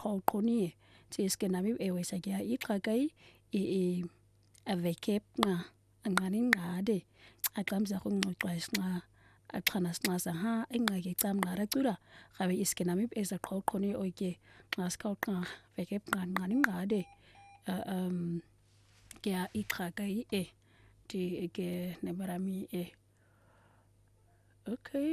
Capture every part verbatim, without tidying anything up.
qhoqhoniye ti iske nami ewe sakya iqhakai e aveke nqa anqani nqade aqamza kunqoqwash nqa aqhana sinqasa ha engqake cam nqaracura gabe iske nami eza qhoqhoniye oke ngaskawqa veke nqani nqade um kya iqhakai e ti ke nebarami e okay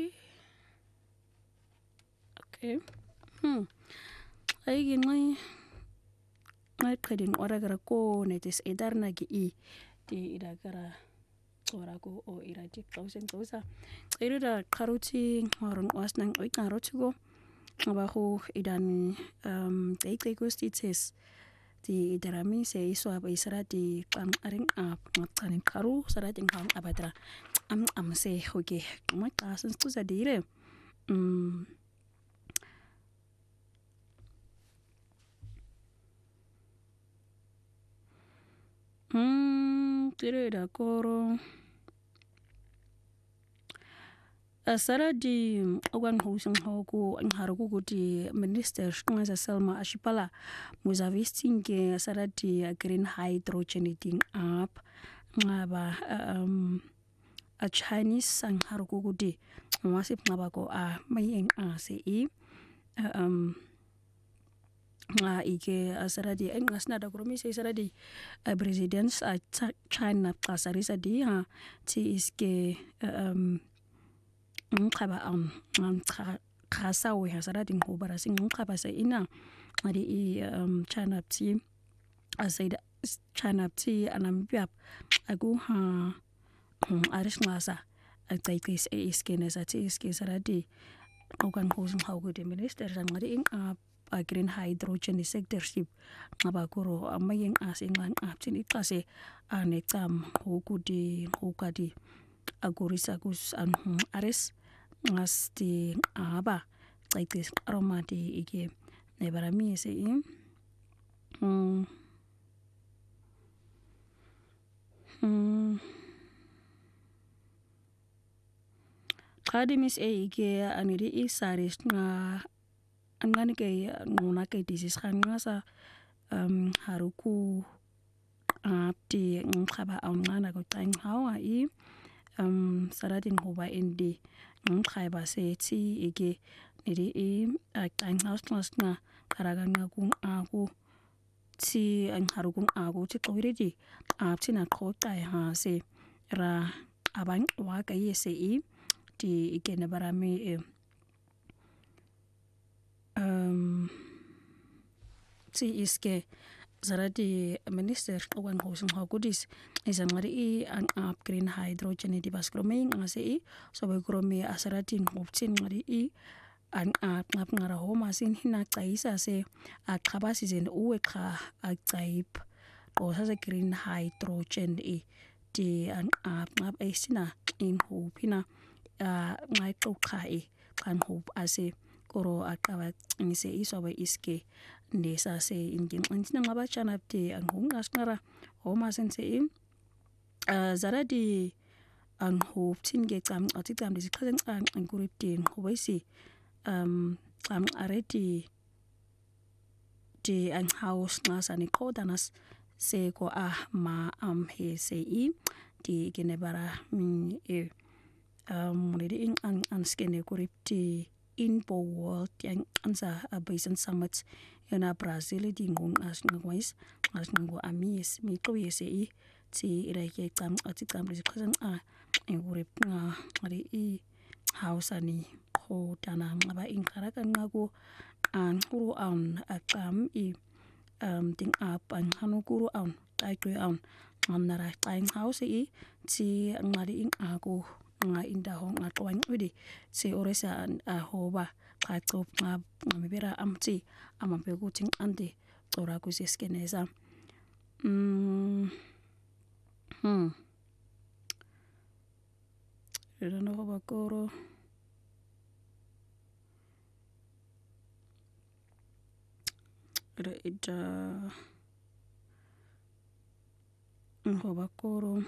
okay hmm ay ginqi ay qedin ora gara ko netis edarna gi i ti idagara ora ko o irati thousand thosa irida qaruti ngoron wasnan oy qarotigo abahu idan um teiqekostites ti idarami se iswa ba isarati qam aring ap ngaqani qaru sarati ngam abadra am am se hoge maqasan tuza dire um Hmm, tire da koro. Asara di ogan hosing hoku ang haruku di minister shkunga Selma Ashipala muzavisting ke asara di green hydrogen eating up ngaba um a Chinese ang haruku di masip ngaba ko a mayeng a se i um nga ike asara di engas na da kromi se asara di presidents a China kasarisa di ha ti iske um ngqaba am khasa we asara di ngobara sing ngqaba sa ina ngadi i um China ti asaida China ti anambiap agu ha aris ngasa agtaikis e iske nesa ti iske asara di okan hosing haugo di minister ngadi ing a a green hydrogen sectorship ngabakuro amayeng asingan aptin iqase anecam hokudi hokadi agurisa gus an ares ngasti aba taitis aromati ike nebarami se im hmm hmm qadimis e ike aniri isaris nga angani ke ngona ke disease khangasa um haruku apti ngkhaba awngana ko tang hawa i um saradin hoba indi ngkhaiba se ti ike niri i tang house class na karaganga kung aku ti ang harukung aku ti qwiridi apti na qota ha se ra abang wa ka yese i ti ike na barami um ti iske zaradi minister ogan hosung hagudis izangari i ang up green hydrogen di baskroming ngase i sobe kromi asaratin hoptin ngari i ang up ngap ngara ho masin hina kaisa se akhabasi zen uwe kha aktaip ko sa green hydrogen i di ang up ngap esina in hopina ngai to kha i kan hop ase koro akaba ngise isobe iske ndesa se ingin antina ngaba chanapte ang hungas ngara homa sense im zaradi ang hoptin ge tsam atikam disi khazen ang anguritin hobaisi um am areti di ang house ngasani kodanas se ko ah ma am he se i di genebara mi e um muridi ing ang anskene kuripti Info World yang ansa abasan summit yana Brazil di ngung as ngwais as ngo amis mi to yese i ti irake tam ati tam ri khazan a e urip nga ari i house ani ho dana ngaba in karakan ngago an kuru an akam i um ting up an hanu kuru an tai kru an ngamnara time house i ti ngari in ako nga inda ho nga twang udi se oresa a hoba ka top nga mabera amti amambe guting ande tora ku seskeneza mm hmm era no hoba koro era ida hoba koro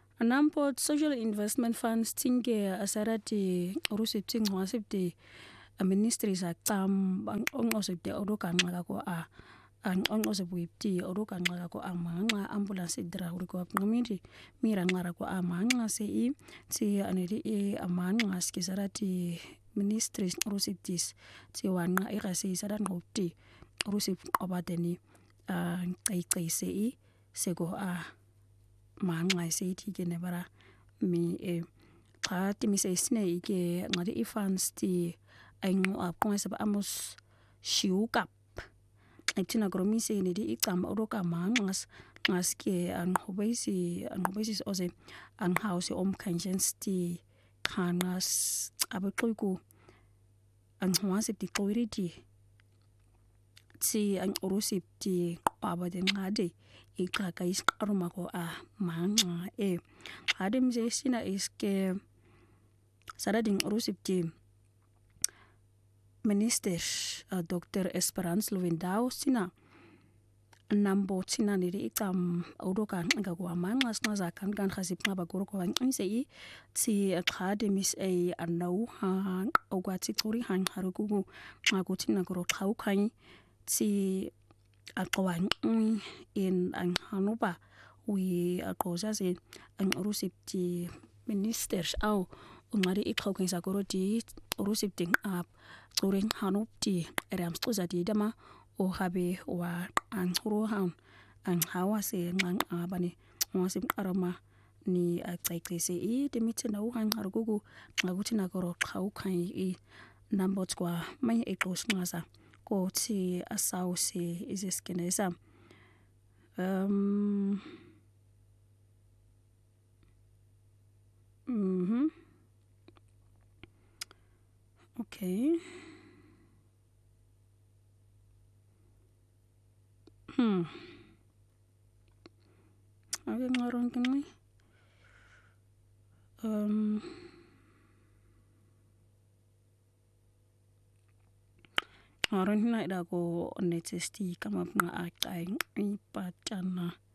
Anampot social investment funds tinge asarati rusipting wasipti a ministry sacam ongqosebde odokanqa ko a ongqosebuyipti odokanqa ko amanqa ambulance dra ko ngamindi mira ngara ko amanqa se i si anedi e amanqa skizarati ministries rusiptis ti wanqa irasi sadan ngopti rusip obadeni a qaiqaise i sego a manqa se ti ke nebara mi e qati mi se sne ike ngadi ifans ti aingo apongesa ba amos shiukap itina gromise ni di ikam odoka mangas ngaske ang hobaisi ang hobaisi ose ang house om conscience ti khanas abaqoyku ang hwasip ti qoyriti ti ang urusip ti abaden ngade ikakais arumako a manga e adem je sina iske sarading urusip ti Minister uh, Doctor Esperance Lovendau sina nambo sina niri ikam audokan ngagwa mangas ngazakan kan khasip ngabagoro ko ngise i ti academies a anau ha ogwati tori han harugu ngaguti nagoro khaukhani ti aqwan in ang hanuba wi aqoza se ang urusip ti ministers au ngari ikhaukhani sagoro ti urusip ting up turing hanupti eram stuzati dama o habe wa anhuru han an hawase ngang abani wasip arama ni aqaiqise i demitena uhan harugu ngagutina goro khaukhai i numbers kwa mai eqos ngasa ko ti asause iseskenesa um mhm okay Hmm. Ada ngaron kini. Um. Ngaron hina ida ko netesti kama nga akai ipatana.